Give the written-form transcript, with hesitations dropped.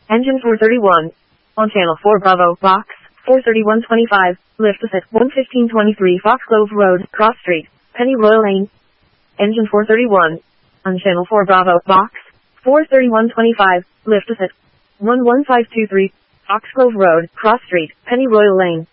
Engine 431. On Channel 4 Bravo, Box 43125, lift us at 11523 Foxglove Road, Cross Street, Pennyroyal Lane. Engine 431. On Channel 4 Bravo, Box 43125, lift us at 11523 Foxglove Road, Cross Street, Pennyroyal Lane.